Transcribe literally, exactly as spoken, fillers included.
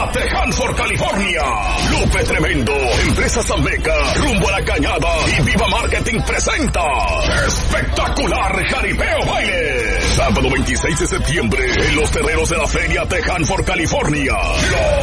The Hanford, California. Lupe Tremendo, Empresa Zameca, Rumbo a la Cañada y Viva Marketing presenta Espectacular Jaripeo Baile. Sábado veintiséis de septiembre en los terrenos de la feria The Hanford, California.